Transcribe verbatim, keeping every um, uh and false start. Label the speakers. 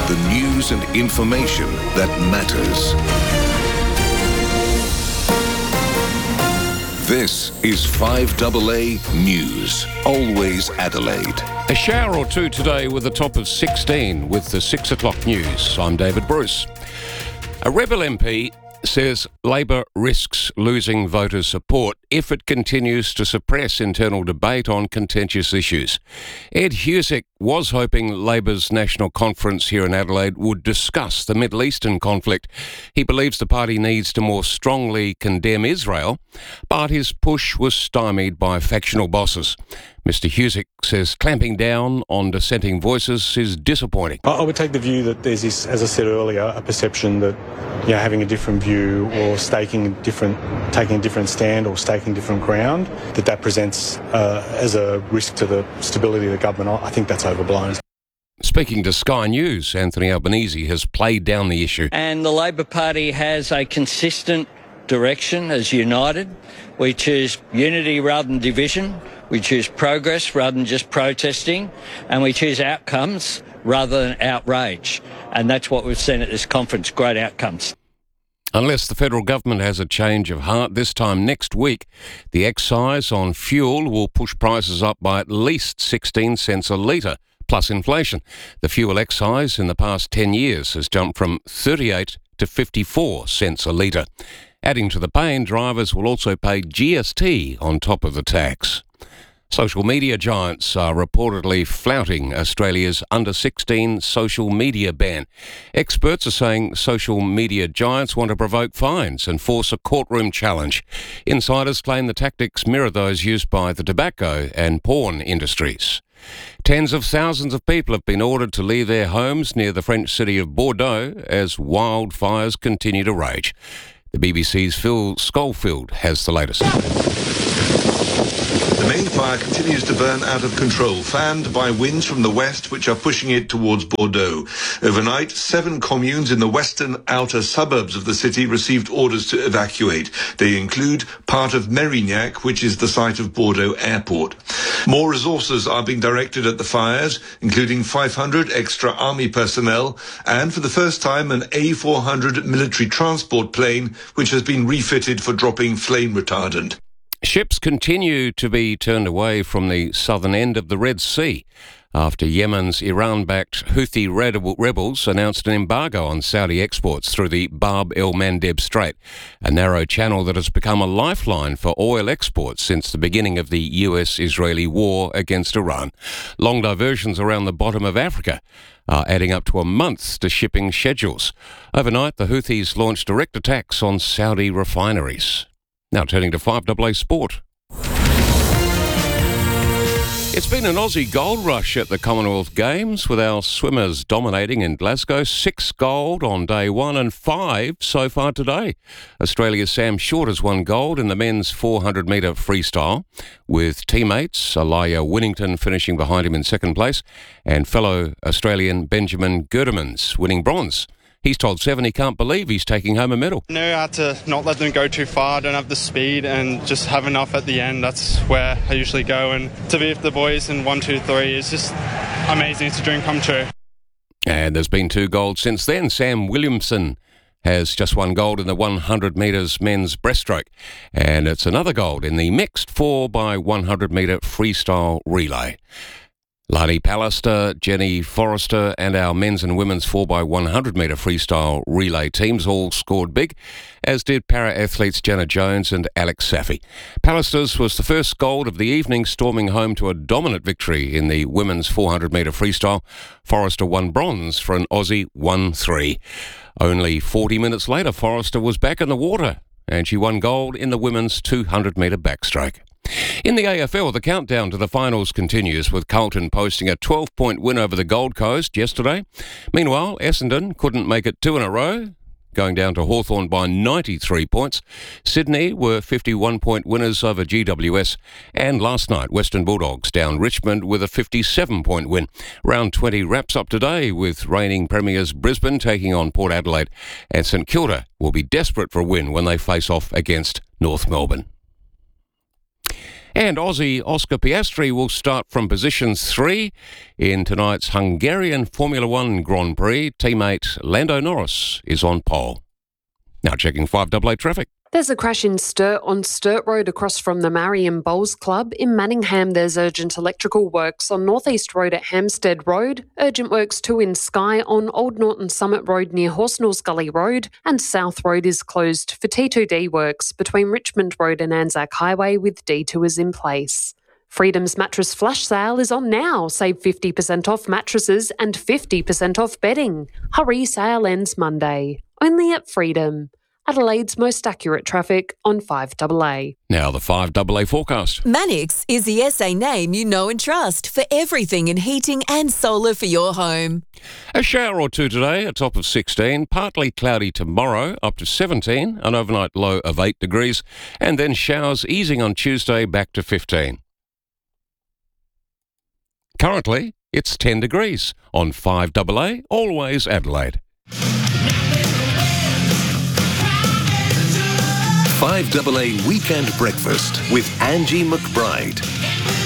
Speaker 1: The news and information that matters. This is five A A News. Always Adelaide.
Speaker 2: A shower or two today with a top of sixteen with the six o'clock news. I'm David Bruce. A Rebel M P says Labor risks losing voter support if it continues to suppress internal debate on contentious issues. Ed Husic was hoping Labor's national conference here in Adelaide would discuss the Middle Eastern conflict. He believes the party needs to more strongly condemn Israel, but his push was stymied by factional bosses. Mister Husic says clamping down on dissenting voices is disappointing.
Speaker 3: I would take the view that there's this, as I said earlier, a perception that, you know, having a different view or staking a different, taking a different stand or staking different ground, that that presents uh, as a risk to the stability of the government. I think that's overblown.
Speaker 2: Speaking to Sky News, Anthony Albanese has played down the issue.
Speaker 4: And the Labor Party has a consistent direction as united. We choose unity rather than division. We choose progress rather than just protesting. And we choose outcomes rather than outrage. And that's what we've seen at this conference, great outcomes.
Speaker 2: Unless the federal government has a change of heart, this time next week, the excise on fuel will push prices up by at least sixteen cents a litre, plus inflation. The fuel excise in the past ten years has jumped from thirty-eight to fifty-four cents a litre. Adding to the pain, drivers will also pay G S T on top of the tax. Social media giants are reportedly flouting Australia's under sixteen social media ban. Experts are saying social media giants want to provoke fines and force a courtroom challenge. Insiders claim the tactics mirror those used by the tobacco and porn industries. Tens of thousands of people have been ordered to leave their homes near the French city of Bordeaux as wildfires continue to rage. The B B C's Phil Schofield has the latest.
Speaker 5: The main fire continues to burn out of control, fanned by winds from the west which are pushing it towards Bordeaux. Overnight, seven communes in the western outer suburbs of the city received orders to evacuate. They include part of Mérignac, which is the site of Bordeaux Airport. More resources are being directed at the fires, including five hundred extra army personnel and, for the first time, an A four hundred military transport plane, which has been refitted for dropping flame retardant.
Speaker 2: Ships continue to be turned away from the southern end of the Red Sea after Yemen's Iran-backed Houthi rebels announced an embargo on Saudi exports through the Bab el-Mandeb Strait, a narrow channel that has become a lifeline for oil exports since the beginning of the U S-Israeli war against Iran. Long diversions around the bottom of Africa are adding up to a month to shipping schedules. Overnight, the Houthis launched direct attacks on Saudi refineries. Now turning to five A A Sport. It's been an Aussie gold rush at the Commonwealth Games, with our swimmers dominating in Glasgow. Six gold on day one and five so far today. Australia's Sam Short has won gold in the men's four hundred metre freestyle, with teammates Elijah Winnington finishing behind him in second place and fellow Australian Benjamin Gertemans winning bronze. He's told Seven he can't believe he's taking home a medal.
Speaker 6: I know how to not let them go too far. I don't have the speed and just have enough at the end. That's where I usually go. And to be with the boys in one, two, three is just amazing. It's a dream come true.
Speaker 2: And there's been two golds since then. Sam Williamson has just won gold in the one hundred metres men's breaststroke. And it's another gold in the mixed four by one hundred metre freestyle relay. Lani Pallister, Jenny Forrester and our men's and women's four by one hundred metre freestyle relay teams all scored big, as did para-athletes Jenna Jones and Alex Safi. Pallister's was the first gold of the evening, storming home to a dominant victory in the women's four hundred metre freestyle. Forrester won bronze for an Aussie one three. Only forty minutes later, Forrester was back in the water and she won gold in the women's two hundred metre backstroke. In the A F L, the countdown to the finals continues, with Carlton posting a twelve-point win over the Gold Coast yesterday. Meanwhile, Essendon couldn't make it two in a row, going down to Hawthorn by ninety-three points. Sydney were fifty-one-point winners over G W S. And last night, Western Bulldogs down Richmond with a fifty-seven-point win. Round twenty wraps up today with reigning premiers Brisbane taking on Port Adelaide. And St Kilda will be desperate for a win when they face off against North Melbourne. And Aussie Oscar Piastri will start from position three in tonight's Hungarian Formula One Grand Prix. Teammate Lando Norris is on pole. Now checking five double A traffic.
Speaker 7: There's a crash in Sturt on Sturt Road across from the Marion Bowls Club. In Manningham, there's urgent electrical works on North East Road at Hampstead Road. Urgent works too in Skye on Old Norton Summit Road near Horsnells Gully Road. And South Road is closed for T two D works between Richmond Road and Anzac Highway with detours in place. Freedom's mattress flash sale is on now. Save fifty percent off mattresses and fifty percent off bedding. Hurry, sale ends Monday. Only at Freedom. Adelaide's most accurate traffic on five double A.
Speaker 2: Now the five double A forecast.
Speaker 8: Manix is the S A name you know and trust for everything in heating and solar for your home.
Speaker 2: A shower or two today, a top of sixteen. Partly cloudy tomorrow, up to seventeen. An overnight low of eight degrees. And then showers easing on Tuesday, back to fifteen. Currently, it's ten degrees on five double A, always Adelaide.
Speaker 1: five double A Weekend Breakfast with Angie McBride.